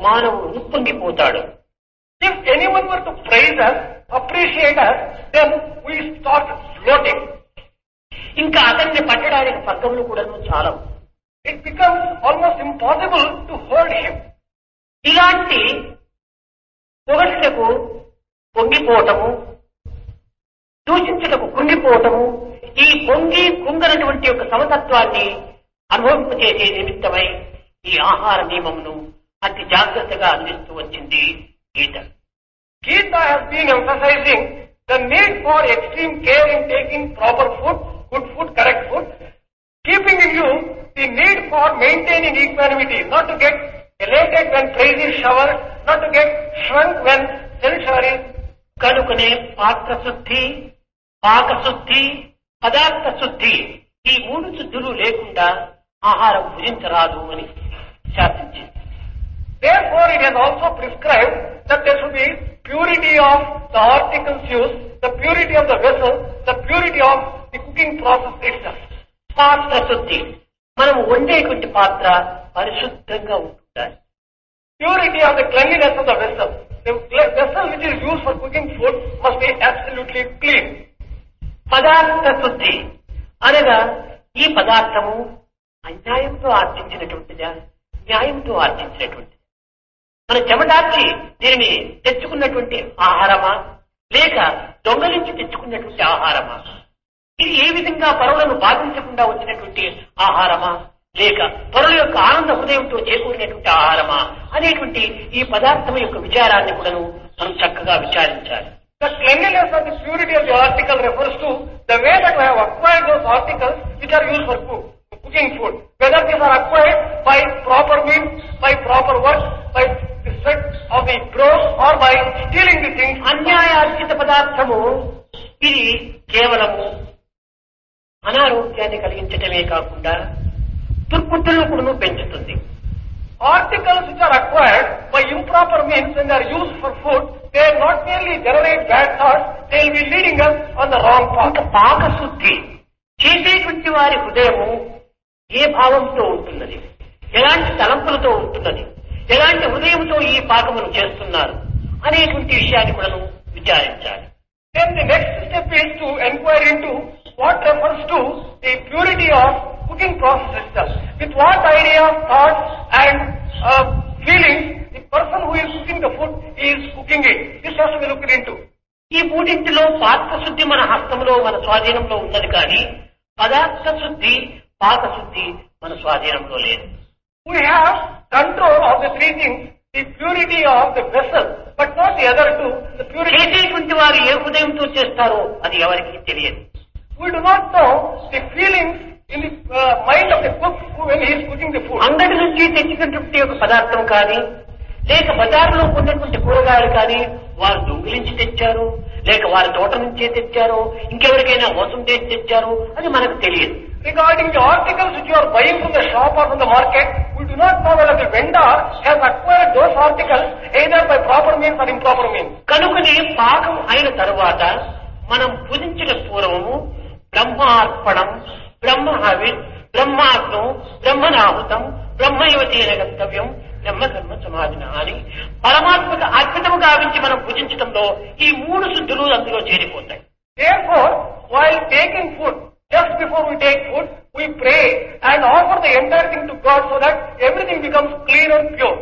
మానవుడు ఉప్పొంగిపోతాడు. If anyone were to praise us, appreciate us, then we start floating. ఇంకా అతన్ని పట్టడానికి పక్కములు కూడా చాలా. It becomes almost impossible to hold him. ఇలాంటి పొగడ్తకు పొంగిపోవటము, దూషించటకు కుంగిపోవటము, ఈ పొంగి కుంగనటువంటి యొక్క సమతత్వాన్ని అనుభవింపచేసే నిమిత్తమై ఈ ఆహార నియమమును అతి జాగ్రత్తగా అందిస్తూ వచ్చింది గీత. Gita has been emphasizing the need for extreme care in taking proper food, good food, correct food, keeping in view the need for maintaining equanimity, not to get elated when praise is showered, not to get shrunk when censure is. కనుకనే పాత్ర శుద్ధి, పాక శుద్ధి, పదార్థ శుద్ధి, ఈ మూడు శుద్ధులు లేకుండా ఆహారం భుజించరాదు అని శాసించింది. Therefore, it has also prescribed that there should be purity of the articles used, the purity of the vessel, the purity of the cooking process itself. పాత్ర శుద్ధి, మనం వండేటువంటి పాత్ర పరిశుద్ధంగా ఉంటుండాలి. Purity of the cleanliness of the vessel. The vessel which is used for cooking food must be absolutely clean. పదార్థ శుద్ధి అనగా ఈ పదార్థము అన్యాయంతో ఆర్జించినటువంటిదా, న్యాయంతో ఆర్జించినటువంటిది, మన చెమటార్చి దీనిని తెచ్చుకున్నటువంటి ఆహారమా, లేక దొంగలించి తెచ్చుకున్నటువంటి ఆహారమా, ఇది ఏ విధంగా పరులను బాధించకుండా వచ్చినటువంటి ఆహారమా, లేక పరుల యొక్క ఆనంద హృదయంతో చేకూరినటువంటి ఆహారమా అనేటువంటి ఈ పదార్థం యొక్క విచారాన్ని కూడా మనం చక్కగా విచారించాలి. The cleanliness and the purity of the article refers to the way that we have acquired those articles which are used for cooking food. Whether these are acquired by proper means, by proper work, by the sweat of the brow, or by stealing the things. అన్యాయార్జిత పదార్థము ఇది కేవలము అనారోగ్యాన్ని కలిగించటమే కాకుండా దుర్బుద్ధులను కూడా పెంచుతుంది. Articles which are acquired by improper means when they are used for food, they not merely generate bad thoughts, they will be leading us on the wrong path. ఇంకా పాకశుద్ధి చేసేటువంటి వారి హృదయము ఏ భావంతో ఉంటున్నది, ఎలాంటి తలంపులతో ఉంటున్నది, ఎలాంటి హృదయంతో ఈ పాకమును చేస్తున్నారు అనేటువంటి విషయాన్ని కూడా విచారించాలి. Then the next step is to inquire into what refers to the purity of cooking process itself. With what idea, thoughts and feelings the person who is cooking the food is cooking it. This has to be looked into. ఈ మూడింటిలో పాత్ర శుద్ధి మన హస్తంలో, మన స్వాధీనంలో ఉన్నది, కానీ పదార్థ శుద్ధి, పాక శుద్ధి మన స్వాధీనంలో లేదు. We have control of the three things, the purity of the vessel, but not the other two. The purity. చేసేటువంటి వారు ఏ హృదయంతో చేస్తారో అది ఎవరికి తెలియదు. We do not know the feelings in the mind of the cook when he is cooking the food. అంగడి నుంచి తెచ్చినటువంటి ఒక పదార్థం కానీ, లేక బజారులో ఉన్నటువంటి కూరగాయలు కానీ వారు దొంగిలించి తెచ్చారు, లేక వారి తోట నుంచే తెచ్చారు, ఇంకెవరికైనా మోసం చేసి తెచ్చారు అని మనకు తెలియదు. Regarding the articles which you are buying from the shop or from the market, we do not know whether the vendor has acquired those articles either by proper means or improper means. కనుకనే పాకం అయిన తరువాత మనం పూజించిన పూర్వము బ్రహ్మార్పణం, బ్రహ్మహవి, బ్రహ్మాగ్నం, బ్రహ్మనాహుతం, బ్రహ్మయువతీన గంతవ్యం, బ్రహ్మకర్మ సమాధిన అని పరమాత్మకు అర్పితము గావించి మనం పూజించడంలో ఈ మూడు శుద్ధులు అందులో చేరిపోతాయి. Therefore, while taking food, just before we take food, we pray and offer the entire thing to God so that everything becomes clean and pure.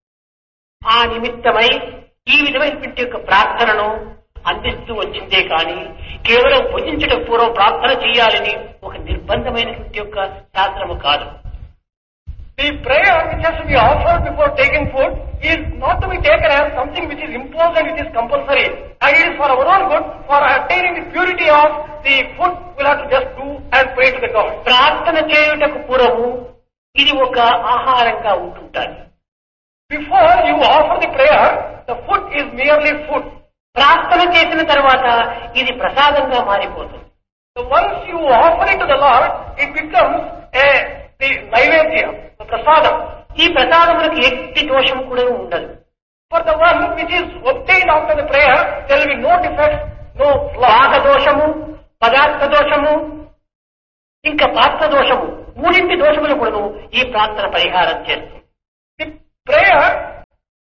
ఆ నిమిత్తమై ఈ విధమైనటువంటి యొక్క ప్రార్థనను అందిస్తూ వచ్చిందే కానీ కేవలం భుజించడం పూర్వం ప్రార్థన చేయాలని ఒక నిర్బంధమైనటువంటి యొక్క శాస్త్రము కాదు. The prayer which has to be offered before taking food is not to be taken as something which is imposed and which is compulsory. And it is for our own good, for attaining the purity of the food, we'll have to just do and pray to the God. ప్రార్థన చేయుటకు పూర్వము ఇది ఒక ఆహారంగా ఉంటుంటారు. Before you offer the prayer, the food is merely food. ప్రార్థన చేసిన తర్వాత ఇది ప్రసాదంగా మారిపోతుంది. So once you offer it to the Lord, it becomes the naivedya, the prasadam. ఈ ప్రసాదములకు ఎట్టి దోషం కూడా ఉండదు. For the one which is obtained after the prayer, there will be no defects, no flaws. పాక దోషము, పదార్థ దోషము, ఇంకా పాత్ర దోషము, మూడింటి దోషములు కూడా ఈ ప్రార్థన పరిహారం చేస్తుంది. The prayer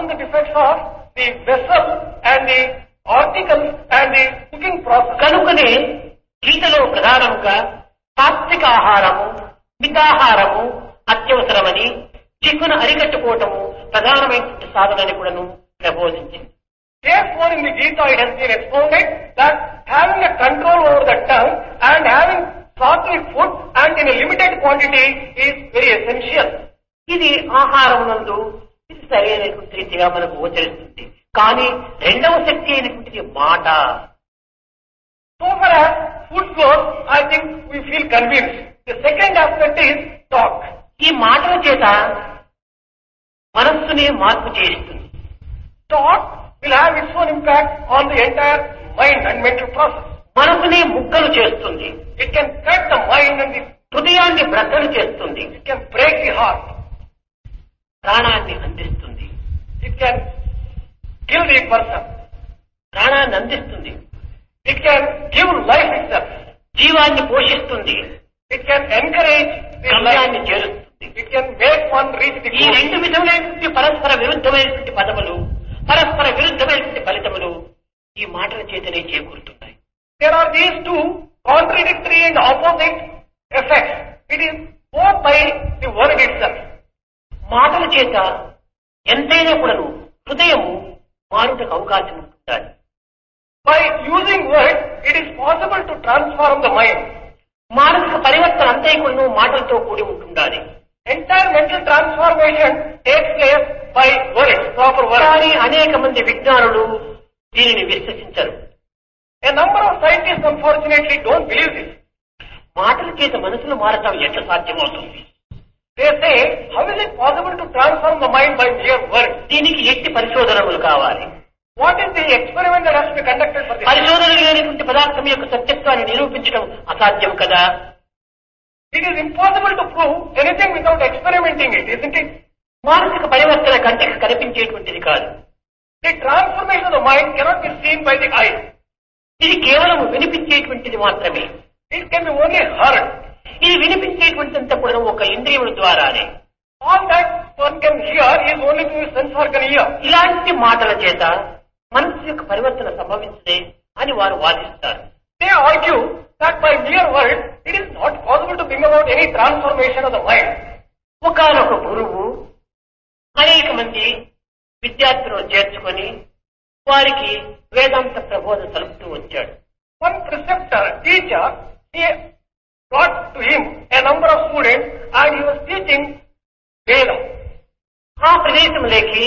often the defects of the vessel and the articles and the cooking process. కనుకనే గీతలో ప్రధానంగా సాత్విక ఆహారము మితాహారము అత్యవసరమని చిక్కును అరికట్టుకోవటము ప్రధానమైన సాధనని కూడాను ప్రబోధించింది. Therefore, in the Gita it has been expounded that having a control over the tongue and having sattvic food and in a limited quantity is very essential. ఇది ఆహారం నందు ఇది సరైనటువంటి రీతిగా మనకు గోచరిస్తుంది. కానీ రెండవ శక్తి అయినటువంటిది మాట. So far as food goes, I think we feel convinced. The second aspect is talk. ఈ మాటల చేత మనస్సునే మార్పు చేస్తుంది. Talk will have its own impact on the entire mind and mental process. మనసునే ముక్కలు చేస్తుంది. It can cut the mind and the, హృదయాన్ని బ్రద్దలు చేస్తుంది. it can break the heart. ప్రాణాన్ని అందిస్తుంది. It can kill the person. ప్రాణాన్ని అందిస్తుంది. It can give life itself. జీవాన్ని పోషిస్తుంది. It can encourage the గమ్యాన్ని life. చేరుస్తుంది. It can make one reach the ఈ goal. రెండు విధములైనటువంటి పరస్పర విరుద్ధమైనటువంటి పదములు పరస్పర విరుద్ధమైనటువంటి ఫలితములు ఈ మాటల చేతనే చేకూరుతున్నాయి. There are these two contradictory and opposite effects. It is both by the word itself. మాటల చేత ఎంతైనా కూడాను హృదయము మారుటకు అవకాశం ఉంటుండాలి. By using words, it is possible to transform the mind. మానసిక పరివర్తన అంతే కూడాను మాటలతో కూడి ఉంటుండాలి. Entire mental transformation takes place by words, proper words. కానీ అనేక మంది విజ్ఞానులు దీనిని విశ్వసించరు. A number of scientists unfortunately don't believe this. మాటల చేత మనసును మారటం ఎట్లా సాధ్యమవుతుంది? They say, how is it possible to transform the mind by mere words? దీనికి ఎట్టి పరిశోధనలు కావాలి. What is the experiment that has to be conducted for this? పరిశోధనలు లేనటువంటి పదార్థం యొక్క సత్యత్వాన్ని నిరూపించడం అసాధ్యం కదా. It is impossible to prove anything without experimenting it, isn't it? మానసిక పరివర్తన కంటికి కనిపించేటువంటిది కాదు. The transformation of the mind cannot be seen by the eye. ఇది కేవలం వినిపించేటువంటిది మాత్రమే. It can be only heard. ఇది వినిపించేటువంటింత కూడా ఒక ఇంద్రియముల ద్వారానే. All that one can hear is only through the sense organ ear. ఇలాంటి మాటల చేత మనసు యొక్క పరివర్తన సంభవించదే అని వారు వాదిస్తారు. They argue that by mere words, it is not possible to bring about any transformation of the mind. ఒకానొక గురువు అనేక మంది విద్యార్థులను చేర్చుకొని వారికి వేదాంత ప్రబోధ సలుపుతూ వచ్చాడు. One preceptor, teacher, he brought to him a number of students and he was teaching Vedam. ఆ ప్రదేశంలోకి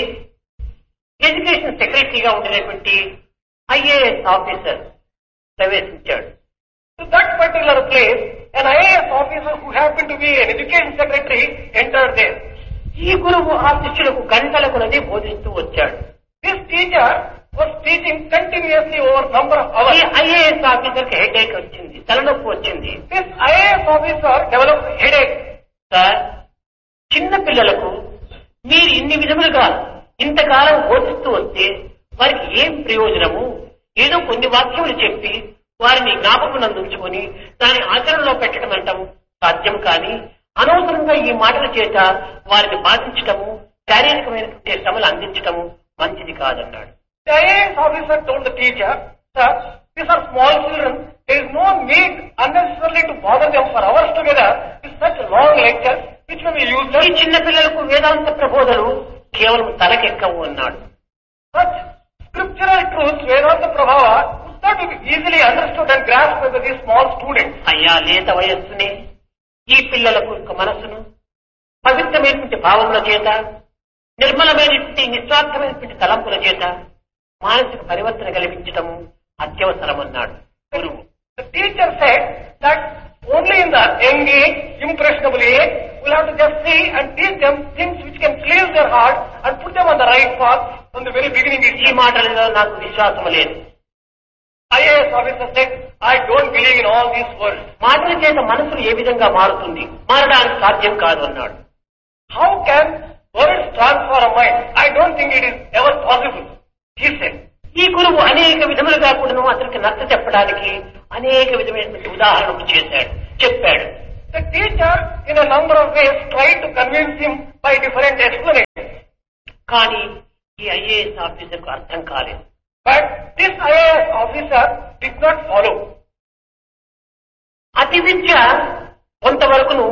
ఎడ్యుకేషన్ సెక్రటరీగా ఉండినటువంటి ఐఏఎస్ ఆఫీసర్ ప్రవేశించాడు. To that particular place, an IAS officer who happened to be an education secretary entered there. ఈ గురువు ఆ శిష్యులకు గంటల కొలది బోధిస్తూ వచ్చాడు. This teacher was teaching continuously over number of ఈ hours. ఐఏఎస్ ఆఫీసర్ కి హెడేక్ వచ్చింది, తలనొప్పి వచ్చింది. This IAS officer developed headache. Sir, చిన్న పిల్లలకు మీరు ఇన్ని విధములుగా ఇంతకాలం బోధిస్తూ వస్తే వారికి ఏం ప్రయోజనము? ఏదో కొన్ని వాక్యములు చెప్పి వారిని జ్ఞాపకం ఉంచుకొని దాని ఆచరణలో పెట్టడం అంటాం సాధ్యం. కానీ అనవసరంగా ఈ మాటల చేత వారిని బాధించటము, శారీరకమైనటువంటి శ్రమలు అందించటము మంచిది కాదన్నాడు. The IAS officer told the teacher, sir, these are small children. There is no need unnecessarily to bother them for hours together with such long lectures which may be ఈ useless. చిన్న పిల్లలకు వేదాంత ప్రబోధలు కేవలం తలకెక్కవు అన్నాడు. Such scriptural truths, Vedanta Prabhava, could not be easily understood and grasped by these small students. అయ్యా, లేత వయస్సునే ఈ పిల్లలకు యొక్క మనస్సును పవిత్రమైనటువంటి భావముల చేత, నిర్మలమైనటువంటి నిస్వార్థమైనటువంటి తలంపుల చేత మానసిక పరివర్తన కలిగించటము అత్యవసరమన్నాడు గురువు. The teacher said that only in the young age, impressionable age, we'll have to just see and teach them things which can cleanse their heart and put them on the right path from the very beginning ఈ itself. మాటలలో నాకు విశ్వాసం లేదు. IAS officer said, I don't believe in all these words. మాటల చేత మనసులు ఏ విధంగా మారుతుంది? మారడానికి సాధ్యం కాదు అన్నాడు. How can words transform a mind? I don't think it is ever possible, he said. ఈ గురువు అనేక విధములుగా కూడాను అతనికి నచ్చ చెప్పడానికి అనేక విధమైనటువంటి ఉదాహరణలు చెప్పాడు. The teacher in a number of ways tried to convince him by different explanations. కానీ ఈ ఐఏఎస్ ఆఫీసర్ కు అర్థం కాలేదు. But this IAS officer did not follow. అతి విద్య కొంతవరకును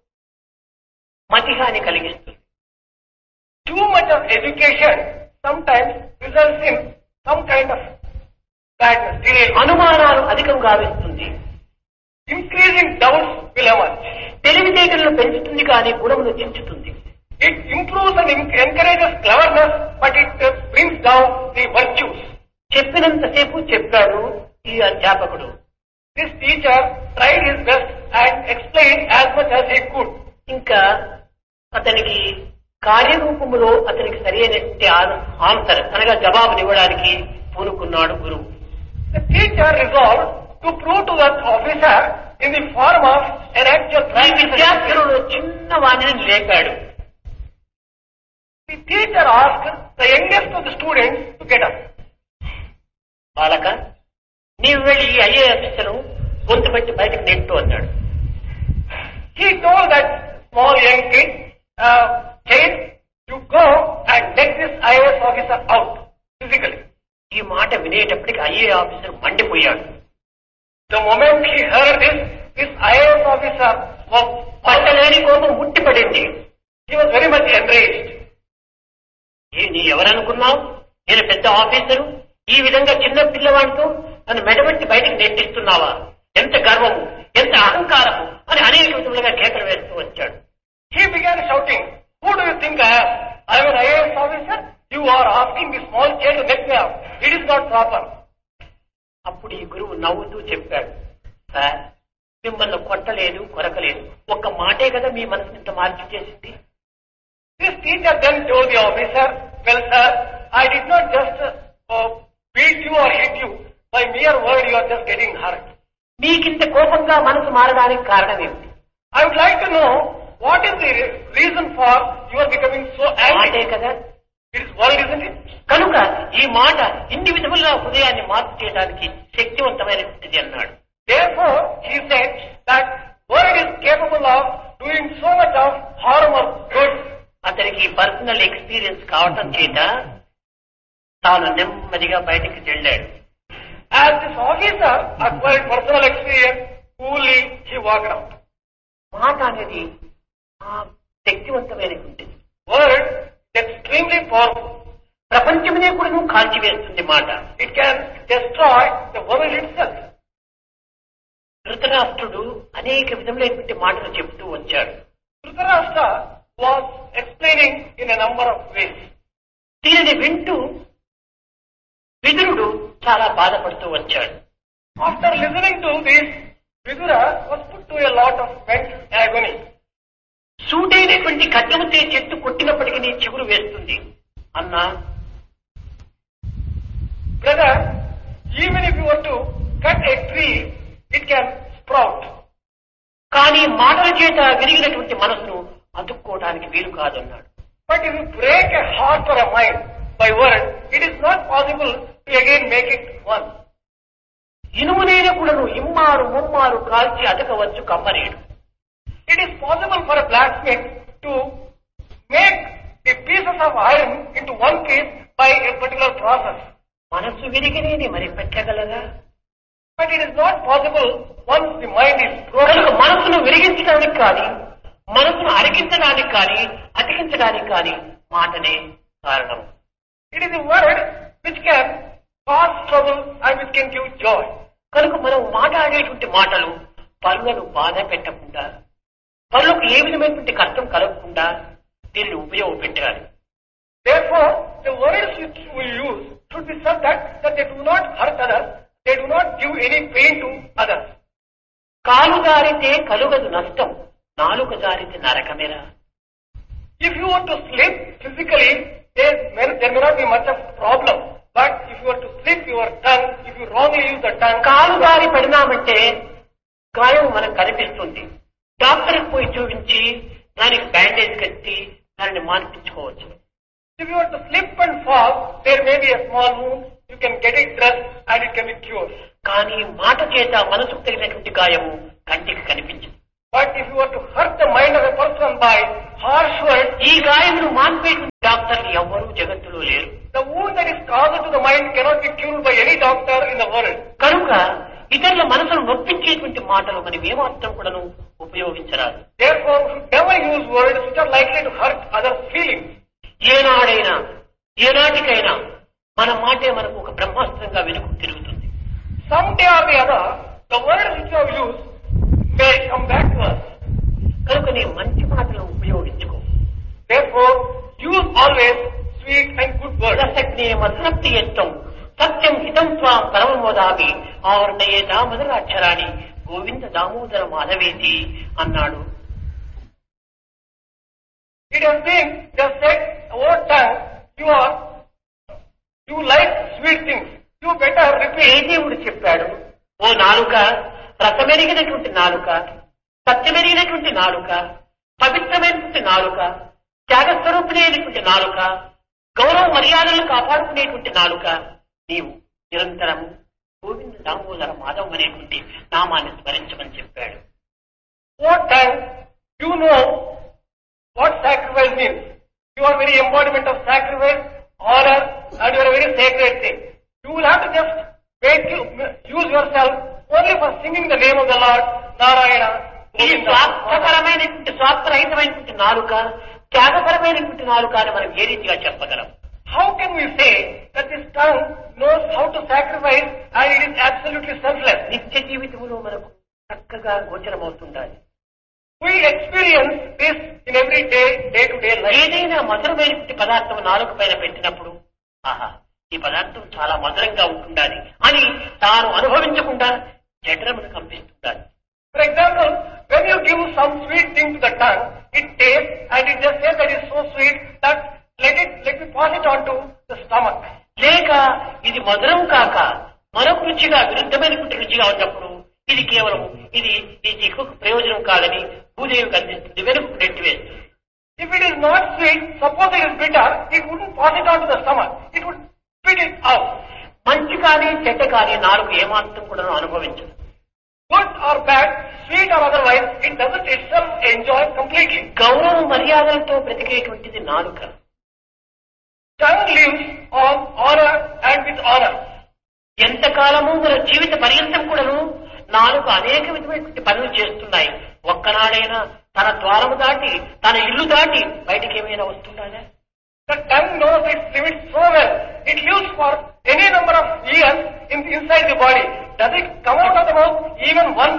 మతిహాని కలిగిస్తుంది. Too much of education sometimes results in some kind of badness, delay. అనుమానాలు అధికం గావిస్తుంది. Increasing doubts will emerge. తెలివితేటలను పెంచుతుంది కానీ గుణమును చించుతుంది. It improves and encourages cleverness, but it brings down the virtues. చెప్పినంతసేపు చెప్పాడు ఈ అధ్యాపకుడు. This teacher tried his best and explained as much as he could. ఇంకా అతనికి కార్యరూపములో అతనికి సరైనటువంటి ఆన్సర్ అనగా జవాబునివ్వడానికి పూనుకున్నాడు గురువు. The teacher resolved to prove to that officer in the form of an actual ఈ విద్యార్థులను చిన్న వాణిని లేపాడు. The teacher asked the youngest of the students to get up. బాలక, నీవు వెళ్ళి ఈ ఐఏఎస్ ను గొంతు పెట్టి బయటకు నెట్టు అన్నాడు. He told that small young kid, child, to go and let this IAS officer out physically. ఈ మాట వినేటప్పటికి IA officer మండిపోయాడు. The moment he heard this IAS officer was పట్టలేని కోపం ముట్టిపడింది. he was very much enraged. నీ ఎవరనుకున్నావు? నేను పెద్ద officer, ఈ విధంగా చిన్న పిల్లవాడితో నన్ను మెడబెట్టి బయటకు నెట్టిస్తున్నావా? ఎంత గర్వము, ఎంత అహంకారము అని అనేక విధములుగా కేకలు వేస్తూ వచ్చాడు. He began shouting, who do you think I am? I am an IAS officer. You are asking the small child to let me out. It is not proper. అప్పుడు ఈ గురువు నవ్వుతూ చెప్పాడు, సార్, మిమ్మల్ని కొట్టలేదు, కొరకలేదు, ఒక్క మాటే కదా మీ మనసుని ఇంత మార్పు చేసింది. This teacher then told the officer, well sir, I did not just beat you or hit you. By mere word you are just getting hurt. మీకింత కోపంగా మనసు మారడానికి కారణం ఏమిటి? I would like to know what is the reason for you are becoming so మాటే angry. కదా. It is word, isn't it? కనుక ఈ మాట ఇన్ని విధములుగా హృదయాన్ని మార్పు చేయడానికి శక్తివంతమైనది అన్నాడు. Therefore, he said that word is capable of doing so much of harm or good. అతనికి పర్సనల్ ఎక్స్పీరియన్స్ కావటం చేత తాను నెమ్మదిగా బయటికి వెళ్ళాడు. As this officer acquired personal experience, coolly he walked out. మాట అనేది శక్తివంతమైనటువంటిది. Word is extremely powerful. ప్రపంచమునే కూడా నువ్వు కాల్చివేస్తుంది మాట. It can destroy the world itself. ధృతరాష్ట్రుడు అనేక విధములైనటువంటి మాటలు చెబుతూ వచ్చాడు. Dhritarashtra was explaining in a number of ways. దీనిని వింటూ విదురుడు చాలా బాధపడుతూ వచ్చాడు. After listening to this, Vidura was put to a lot of mental agony. సూటైనటువంటి ఖడ్గముతే చెట్టు కొట్టినప్పటికీ నీ చిగురు వేస్తుంది అన్నా. Brother, even if you were to cut a tree, it can sprout. కానీ మాటల చేత విరిగినటువంటి మనసును అతుక్కోవడానికి వీలు కాదన్నాడు. But if you break a heart or a mind by word, it is not possible to again make it one. ఇనుమునైన కూడాను ఇమ్మారు ముమ్మారు కాల్చి అతకవచ్చు కమ్మరేడు. It is possible for a blacksmith to make the pieces of iron into one piece by a particular process. మనసు విరిగినేది మరి పెట్టగలరా? But it is not possible once the mind is కనుక broken. మనసును విరిగించడానికి కానీ మనసును అరిగించడానికి కానీ అతికించడానికి కానీ మాటనే కారణం. It is a word which can cause trouble and which can give joy. కనుక మనం మాట్లాడేటువంటి మాటలు పరులను బాధ పెట్టకుండా, పరులకు ఏ విధమైనటువంటి కష్టం కలగకుండా దీనిని ఉపయోగపెట్టాలి. Therefore, the words which we use should be such that they do not hurt others, they do not give any pain to others. కాలు జారితే కలుగదు నష్టం, నాలుక జారితే నరకమేరా. If you want to slip physically, there may not be much of problem. But if you were to slip your tongue, if you wrongly use the tongue, కాలు జారి పడినామంటే గాయం మనకు కనిపిస్తుంది. డాక్టర్కి పోయి చూపించి దానికి బ్యాండేజ్ కట్టి దానిని మాన్పించుకోవచ్చు. if you were to slip and fall, there may be a small wound, you can get it dressed and it can be cured. కానీ మాట చేత మనసుకు తగినటువంటి గాయము కంటికి కనిపించదు. But if you were to hurt the mind of a person by harsh words, ఈ గాయమును మాన్పేటువంటి డాక్టర్లు ఎవ్వరూ జగత్తులో లేరు. causes to the mind cannot be cured by any doctor in the world. కనుక ఇతరుల మనసును నొప్పించేటువంటి మాటలు మనం ఏమాత్రం కూడాను ఉపయోగించరాదు. Therefore, we should never use words which are likely to hurt others' feelings. ఏనాడైనా ఏనాటికైనా మన మాటే మనకు ఒక బ్రహ్మాస్త్రంగా వెనుక తిరుగుతుంది. Someday or the other, the words which you have used may come back to us. కనుక నీ మంచి మాటలను ఉపయోగించుకో. Therefore, use always sweet and good words. రసజ్ఞే మధురప్రియత్వం సత్యం హితం త్వాం పరమమోదామి ఆవర్ణయేతా మధురాక్షరాన్ని గోవింద దామోదర మాధవేతి అన్నాడు. It has been just said over time, you like sweet things. You better repeat. ఏ దేవుడు చెప్పాడు? ఓ నాలుక, రసమెరిగినటువంటి నాలుక, సత్యమెరిగినటువంటి నాలుక, పవిత్రమైనటువంటి నాలుక, త్యాగస్వరూపిణి అయినటువంటి నాలుక, గౌరవ మర్యాదలను కాపాడుకునేటువంటి నాలుక, నీవు నిరంతరము గోవింద దామోదర మాధవం అనేటువంటి నామాన్ని స్మరించమని చెప్పాడు. What time you know what sacrifice means? You are very embodiment of sacrifice, honor, and you are a very sacred thing. You will have to just use yourself only for singing the name of the Lord, Narayana. ఈ స్వార్థపరమైనటువంటి స్వార్థరహితమైనటువంటి నాలుక, త్యాగపరమైనటువంటి నాలుక అని మనం ఏ రీతిగా చెప్పగలం? How can we say that this tongue knows how to sacrifice and it is absolutely selfless? నిత్య జీవితంలో మనకు చక్కగా గోచరమవుతుండాలి. We experience this in every day to day life. ఏదైనా మధురమైనటువంటి పదార్థం నాలుక పైన పెట్టినప్పుడు ఆహా ఈ పదార్థం చాలా మధురంగా ఉంటుండాలి అని తాను అనుభవించకుండా జఠరమును కంపిస్తుండాలి. For example, when you give some sweet thing to the tongue, it tastes and it just says that it's so sweet that let me pass it on to the stomach. లేక ఇది మధురం కాక మరొక రుచిగా విరుద్ధమైనటువంటి రుచిగా ఉన్నప్పుడు ఇది కేవలం ఇది ఎక్కువ ప్రయోజనం కాదని భూదేవికి అందిస్తుంది, వెనుక నెట్టివేస్తుంది. If it is not sweet, suppose it is bitter, it wouldn't pass it on to the stomach. It would spit it out. మంచి కానీ చెడ్డ కానీ నాలుగు ఏమాత్రం కూడా అనుభవించదు. Good or bad, sweet or otherwise, it doesn't itself enjoy completely. గౌరవ మర్యాదలతో బ్రతికేటువంటిది నాలుక. Tongue lives on honor and with honor. ఎంతకాలము మన జీవిత పర్యంతం కూడాను నాలుక అనేక విధమైనటువంటి పనులు చేస్తున్నాయి. ఒక్కనాడైనా తన ద్వారము దాటి తన ఇల్లు దాటి బయటికి ఏమైనా వస్తుందా? The tongue knows its limits so well. It lives for any number of years inside the body. Does it come out of the mouth even once?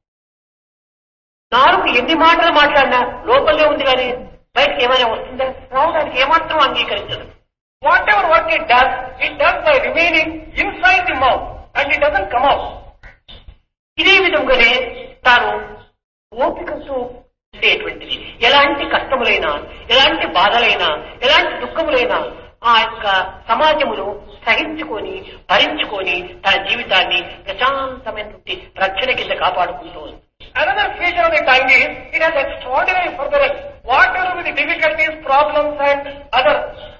నాలుగు ఎన్ని మాటలు మాట్లాడినా లోపలే ఉంది కానీ బయటకి ఏమైనా వస్తుందా? రావడానికి ఏమాత్రం అంగీకరించదు. Whatever work it does by remaining inside the mouth and it doesn't come out. ఇదే విధంగానే తాను ఓపికతో ఉండేటువంటిది. ఎలాంటి కష్టములైనా, ఎలాంటి బాధలైనా, ఎలాంటి దుఃఖములైనా ఆ యొక్క సమాజమును సహించుకొని భరించుకొని తన జీవితాన్ని ప్రశాంతమైనటువంటి రక్షణ కింద కాపాడుకుంటూ ఉంది. Another feature of the tongue is it has extraordinary furtherance. Whatever with the difficulties, problems and other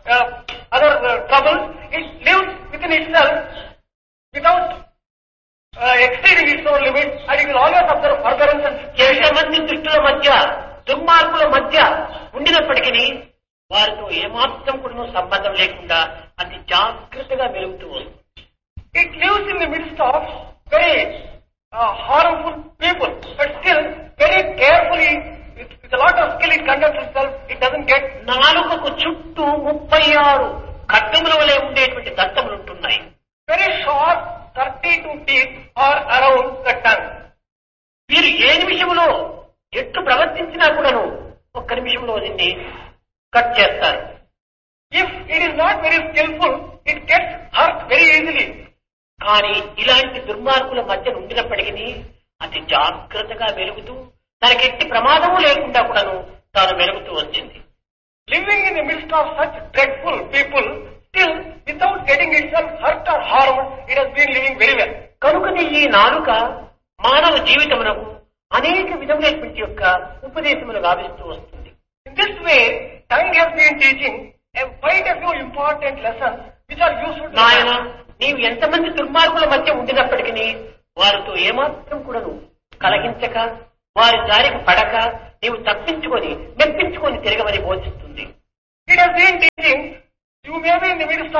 troubles, it lives within itself without exceeding its own limits, and it will always observe furtherance and ఎంతమంది దుష్టుల మధ్య దుర్మార్గుల మధ్య ఉండినప్పటికీ వారితో ఏమాత్రం కూడా సంబంధం లేకుండా అతి జాగ్రత్తగా మెలుగుతూ వస్తుంది. It lives in the midst of very harmful people, but still very carefully, with a lot of skill it conducts itself. It doesn't get. నాలుకకు చుట్టూ 36 ఖడ్గముల వలె ఉండేటువంటి దంతములు ఉంటున్నాయి. Very short 32 teeth are around the tongue. వీరు ఏ నిమిషంలో ఎట్టు ప్రవర్తించినా కూడాను ఒక్క నిమిషంలో దీన్ని కట్ చేస్తారు. If it is not very skillful, it gets hurt very easily. కానీ ఇలాంటి దుర్మార్గుల మధ్య ఉండినప్పటికీ అతి జాగ్రత్తగా వెలుగుతూ తనకెట్టి ప్రమాదము లేకుండా కూడాను తాను వెలుగుతూ వచ్చింది. Living in the midst of such dreadful people, still without getting itself hurt or harmed, it has been living very well. కనుకని ఈ నాలుక మానవ జీవితమునకు అనేక విధములైనటువంటి యొక్క ఉపదేశములు గావిస్తూ వస్తుంది. In this way, tongue has been teaching quite a few important lessons which are useful to నాయన నీవు ఎంతమంది దుర్మార్గుల మధ్య ఉండినప్పటికీ వారితో ఏమాత్రం కూడాను కలహించక వారి దారికి పడక నీవు తప్పించుకొని మెప్పించుకొని తిరగమని బోధిస్తుంది. It has been teaching, you may be in the midst of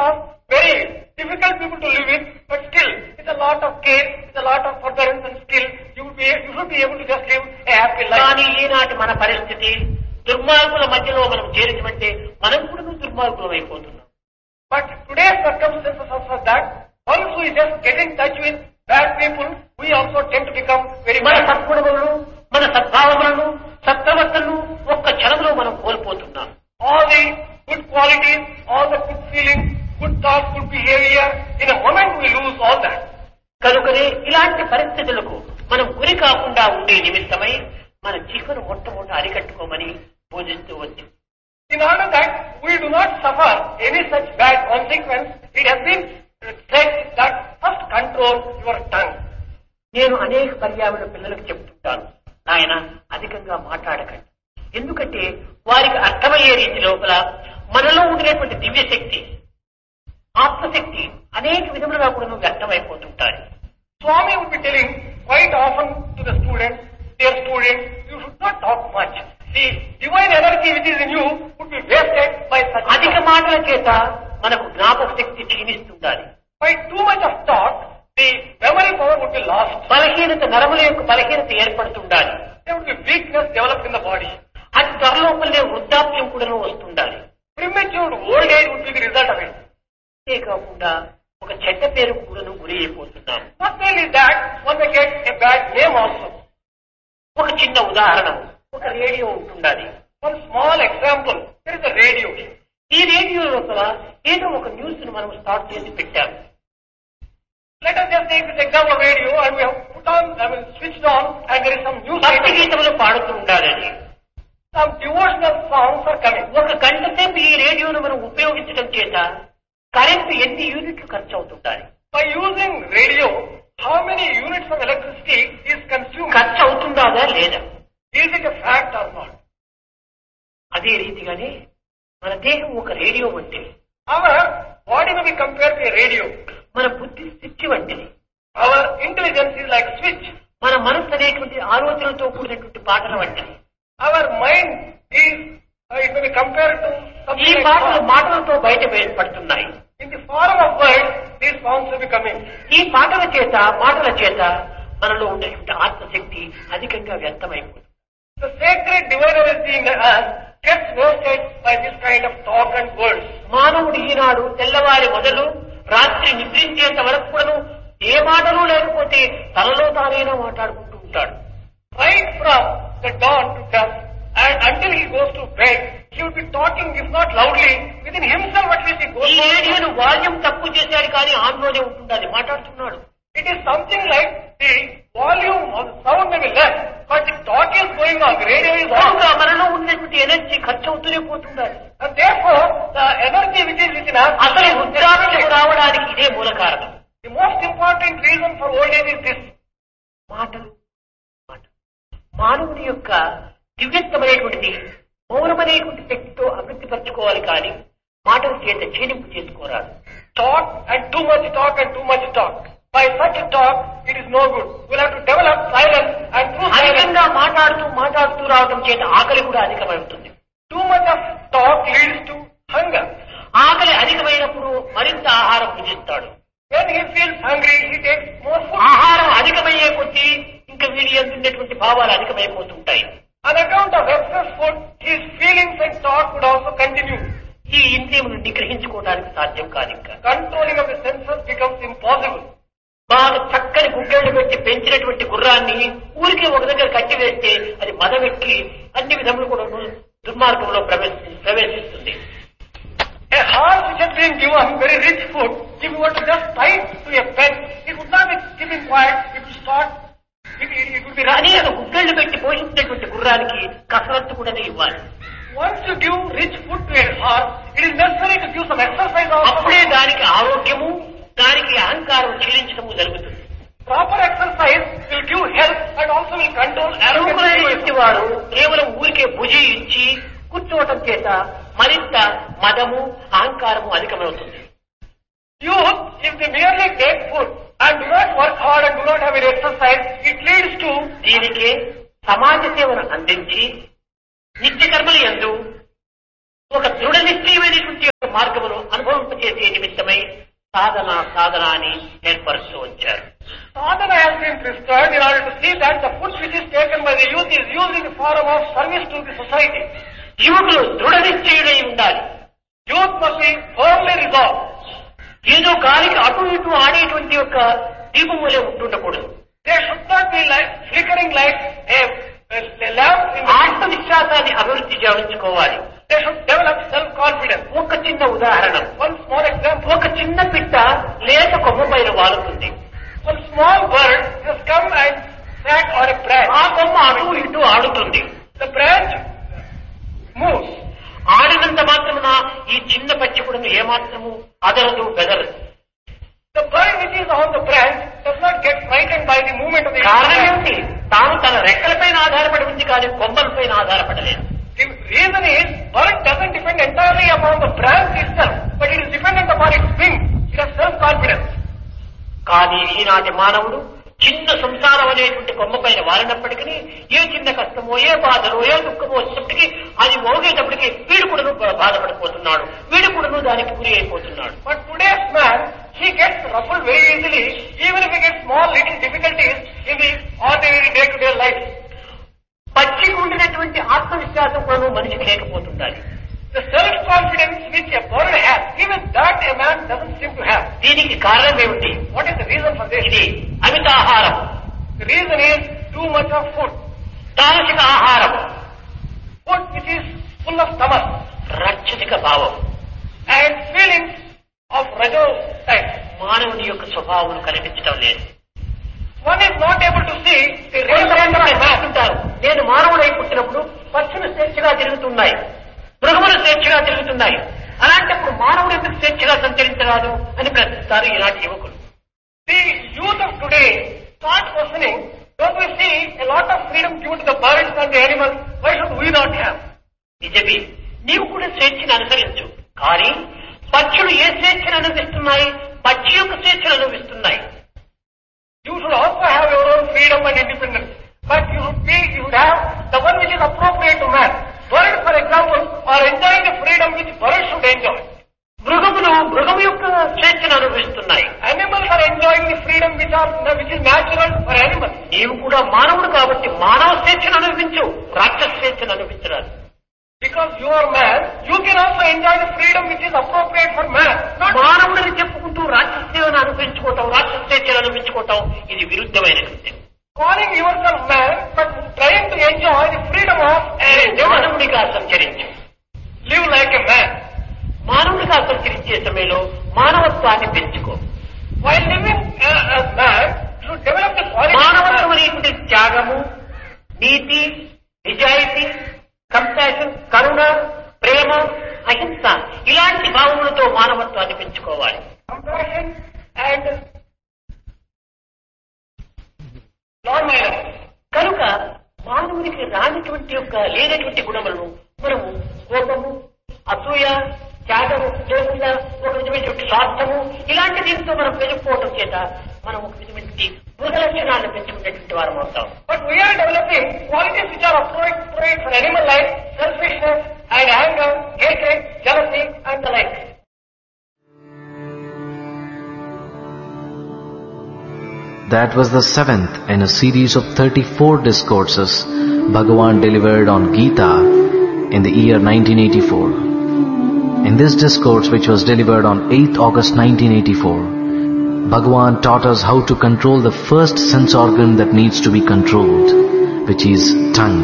very difficult people to live with, but still, with a lot of care, with a lot of forbearance and skill, you should be able to just live a happy life. కానీ ఈనాటి మన పరిస్థితి దుర్మార్గుల మధ్యలో మనం చేరినమంటే మనం కూడా దుర్మార్గులం అయిపోతున్నాం. But today's circumstances are such that once we just get in touch with bad people, we also tend to become very మన bad. సద్గుణములను, మన సద్భావములను, సత్ప్రవర్తనను ఒక్క క్షణంలో మనం కోల్పోతున్నాం. All the good qualities, all the good feelings, good thoughts, good behavior, in a moment we lose all that. కనుకనే ఇలాంటి పరిస్థితులకు మనం గురి కాకుండా ఉండే నిమిత్తమై మన జీవనం మొట్టమొదట అరికట్టుకోమని బోధిస్తూ వచ్చు. In order that we do not suffer any such bad consequence, it has been said that first control your tongue. నేను అనేక పర్యావరణ పిల్లలకు చెప్తుంటాను, ఆయన అధికంగా మాట్లాడకండి. ఎందుకంటే వారికి అర్థమయ్యే రీతి లోపల మనలో ఉండినటువంటి దివ్యశక్తి, ఆత్మశక్తి అనేక విధములుగా కూడా వ్యక్తమైపోతుంటాయి. Swami would be telling quite often to the students, dear students, you should not talk much. The divine energy which is in you would be wasted by such అధిక మాటల చేత మనకు జ్ఞాపక శక్తి క్షీణిస్తుండాలి. By too much of talk, the memory power would be lost. బలహీనత, నరముల యొక్క బలహీనత ఏర్పడుతుండాలి. There would be weakness developed in the body. అది త్వరలోపలనే వృద్ధాప్యం కూడా వస్తుండాలి. Premature old age would be the result of it. అంతేకాకుండా ఒక చెడ్డ పేరు కూడాను గురి అయిపోతున్నాం. Not only that, one may get a bad name also. ఒక చిన్న ఉదాహరణ, ఒక రేడియో ఉంటుండాలి. One small example, there is a radio. ఈ రేడియో లోపల ఏదో ఒక న్యూస్ ను మనం స్టార్ట్ చేసి పెట్టాము. Let us just take this example of radio and we have put on, switched on and there is some news. భక్తి గీతములు పాడుతూ ఉండాలని. Some devotional songs are coming. ఒక గంట సేపు ఈ రేడియోను మనం ఉపయోగించడం చేత కరెంటు ఎన్ని యూనిట్లు ఖర్చు అవుతుంటాయి. By using radio, how many units of electricity is consumed? ఖర్చు అవుతుందా లేదా? Is it a fact or not? అదే రీతిగానే మన దేహం ఒక రేడియో వంటిది. Our body may be compared to a radio. మన బుద్ధి స్విచ్ వంటిది. Our intelligence is like switch. మన మనస్సు అనేటువంటి ఆలోచనలతో కూడినటువంటి పాటల వంటిది. Our mind is, it may be compared to ఈ something like పాటలు song. మాటలతో బయట వేయబడుతున్నాయి. In the form of words, these songs will be coming. ఈ పాటల చేత, మాటల చేత మనలో ఉండేటువంటి ఆత్మశక్తి అధికంగా వ్యక్తమైపోతుంది. The sacred divine energy in us gets wasted by this kind of talk and words. మానవుడు ఈనాడు తెల్లవారి మొదలు రాత్రి నిద్రించేంత వరకు కూడాను ఏ మాటలు లేకపోతే తనలో తానైనా మాట్లాడుకుంటూ ఉంటాడు. Right from the dawn to dusk and until he goes to bed, he will be talking, if not loudly, within himself at least he goes ఈ on. రేడియోను వాల్యూమ్ తక్కువ చేశాడు కానీ ఆన్లోనే ఉంటుండాలి, మాట్లాడుతున్నాడు. It is something like the volume of the sound may be less, but the talk is going on, the radio is on. కనుక మనలో ఉన్నటువంటి energy ఖర్చు అవుతూనే పోతుండాలి. And therefore, the energy which is within us, అసలు వృద్ధాప్యం రావడానికి ఇదే మూల కారణం. the most important reason for old age is this. మాటలు. మానవుని యొక్క దివ్యత్వమైనటువంటిది మౌనమనేటువంటి శక్తితో అభివృద్ధిపరచుకోవాలి కానీ మాటల చేత క్షీణింపు చేసుకోరాదు. Talk and too much talk and too much talk. By such talk, it is no good. We'll have to develop silence and through silence. అధికంగా మాట్లాడుతూ రావడం చేత ఆకలి కూడా అధికమవుతుంది. Too much of talk leads to hunger. ఆకలి అధికమైనప్పుడు మరింత ఆహారం భుజిస్తాడు. When he feels hungry, he takes more food. ఆహారం అధికమయ్యే కొద్దీ ఇంకా వీడి అందున్నటువంటి భావాలు అధికమైపోతుంటాయి. On account of excess food, his feelings and thought would also continue. ఈ ఇంద్రియమును నిగ్రహించుకోవడానికి సాధ్యం కాదు. ఇంకా Controlling of the senses becomes impossible. బాగా చక్కని గుడ్డలు పెట్టి పెంచినటువంటి గుర్రాన్ని ఊరికే ఒక దగ్గర కట్టి వేస్తే అది మదవెక్కి అన్ని విధములు కూడా దుర్మార్గంలో ప్రవేశిస్తుంది. A horse which has been given very rich food, if you were to just tie it to a pen, it would not be keeping quiet, it would start, it would be running. అనేక గుడ్డలు పెట్టి పోషించేటువంటి గుర్రానికి కసరత్తు కూడా ఇవ్వాలి. Once you give rich food to a horse, it is necessary to give some exercise also. అప్పుడే దానికి ఆరోగ్యము, దానికి అహంకారం క్షీణించడము జరుగుతుంది. Proper exercise will give health and also will control అరువులైనటువంటి arrogance. వారు కేవలం ఊరికే భుజి ఇచ్చి కూర్చోవటం చేత మరింత మదము, అహంకారము అధికమవుతుంది. Youth, if they merely take food and do not work hard and do not have any exercise, it leads to దీనికే సమాజ సేవను అందించి నిత్య కర్మల యందు ఒక దృఢ నిశ్చయమైనటువంటి మార్గమును అనుభవింపచేసే నిమిత్తమై సాధన అని ఏర్పరుస్తూ వచ్చారు. Sadhana has been prescribed in order to see that the food which is taken by the youth is used in the form of service to the society. యువకులు దృఢ నిశ్చయుడై ఉండాలి. Youth must be firmly resolved. ఏదో గాలికి అటు ఇటు ఆడేటువంటి యొక్క దీపం వలె ఉంటుండకూడదు. They should not be like flickering like a lamp in the ఆత్మవిశ్వాసాన్ని అభివృద్ధి చేయించుకోవాలి. They should develop self-confidence. ఒక చిన్న ఉదాహరణ, One small example. ఒక చిన్న పిట్ట లేత కొమ్మ పైన వాలుతుంది. One small bird has come and sat on a branch. ఆ కొమ్మ అటు ఇటు ఆడుతుంది. The branch moves. ఆడినంత మాత్రమున ఈ చిన్న పచ్చిపుడును ఏమాత్రము అదరదు బెదరదు. The bird which is on the branch does not get frightened by the movement of the కారణం branch. ఏమిటి? తాను తన రెక్కలపైన ఆధారపడి ఉంది కానీ కొమ్మలపైన ఆధారపడలేదు. The reason is bird doesn't depend entirely upon the branch itself, but it is dependent upon its wings. It has self-confidence. కానీ ఈనాటి మానవుడు చిన్న సంసారం అనేటువంటి కొమ్మ పైన వాలినప్పటికీ ఏ చిన్న కష్టమో ఏ బాధలో ఏ దుఃఖమో వచ్చినప్పటికీ అది మోగేటప్పటికీ వీడుకుడును బాధపడిపోతున్నాడు, వీడుకుడును దానికి గురి అయిపోతున్నాడు. But today's man, he gets ruffled very easily, even if he gets small little difficulties in the ordinary day-to-day life. పచ్చికి ఉండినటువంటి ఆత్మవిశ్వాసం కూడా మనిషికి లేకపోతుండాలి. The self-confidence which a bird has, even that a man doesn't seem to have. దీనికి కారణం ఏమిటి? What is the reason for this? ఇది అమితాహారం, The reason is too much of food. తామసిక ఆహారం, Food which is full of tamas రాక్షసిక భావం, and feelings of rajo type. మానవుని యొక్క స్వభావం కనిపించడం లేదు. One is not able to see the real nature of man. అంటారు, నేను మానవుడై పుట్టినప్పుడు పక్షులు స్వేచ్ఛగా తిరుగుతున్నాయి, మృగములు స్వేచ్ఛగా తిరుగుతున్నాయి, అలాంటప్పుడు మానవుడు ఎందుకు స్వేచ్ఛగా సంచరించరాదు అని ప్రశ్నిస్తారు ఈనాటి యువకులు. The youth of today start questioning, don't we see a lot of freedom given to the birds and the animals, why should we not have? నిజమే, నీవు కూడా స్వేచ్ఛను అనుసరించు, కానీ పక్షులు ఏ స్వేచ్ఛను అనుభవిస్తున్నాయి? పక్షి యొక్క స్వేచ్ఛను అనుభవిస్తున్నాయి. You should also have your own freedom and independence, but you should have the one which is appropriate to man. Birds, for example, are enjoying the freedom which birds should enjoy. మృగము యొక్క స్వేచ్ఛను అనుభవిస్తున్నాయి. Animals are enjoying the freedom which is natural for animals. నీవు కూడా మానవుడు కాబట్టి మానవ స్వేచ్ఛను అనుభవించు, రాక్షస స్వేచ్ఛను అనుభవించరాదు. Because you are man, you can also enjoy the freedom which is appropriate for man. Not మానవుడిని చెప్పుకుంటూ రాక్షస సేవను అనుభవించుకోవటం, రాక్షస స్వేచ్ఛను అనుభవించుకోవటం ఇది విరుద్ధమైన కృత్యం. calling yourself man, but trying to enjoy the freedom of మానవుడిగా సంచరించు. Live like a man. మానవుడిగా సంచరించే సమయంలో మానవత్వాన్ని పెంచుకో. While living as man, you should develop the quality. మానవత్వం అనేటువంటి త్యాగము, నీతి, నిజాయితీ, కంపాషన్, కరుణ, ప్రేమ, అహింస ఇలాంటి భావములతో మానవత్వాన్ని పెంచుకోవాలి. Compassion and non-violence. కనుక మానవునికి రానటువంటి యొక్క లేనటువంటి గుణములను మనము కోపము, అసూయ, త్యాగము లేకుండా ఒక విధమైనటువంటి స్వార్థము ఇలాంటి దీంతో మనం పెరిగిపోవటం చేత మనం ఒక విధమైనటువంటి మృగ లక్షణాలను పెంచుకునేటువంటి వారం అవుతాం. But we are developing qualities which are appropriate for animal life, selfishness and anger, hatred, jealousy and the like. That was the 7th in a series of 34 discourses Bhagavan delivered on Gita in the year 1984. In this discourse, which was delivered on 8th August 1984, Bhagavan taught us how to control the first sense organ that needs to be controlled, which is tongue.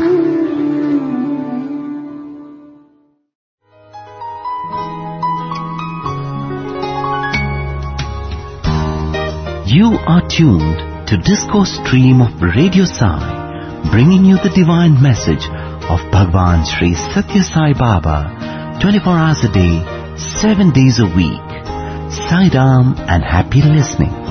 You are tuned to Discourse Stream of Radio Sai, bringing you the divine message of Bhagwan Sri Satya Sai Baba, 24 hours a day, 7 days a week. Sai Ram and happy listening.